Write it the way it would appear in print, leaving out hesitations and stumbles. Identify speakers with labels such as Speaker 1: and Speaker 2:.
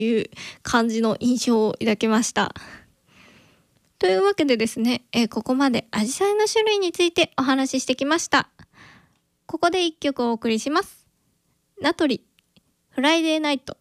Speaker 1: いう感じの印象を抱きました。というわけでですね、ここまでアジサイの種類についてお話ししてきました。ここで一曲お送りします。名取フライデーナイト。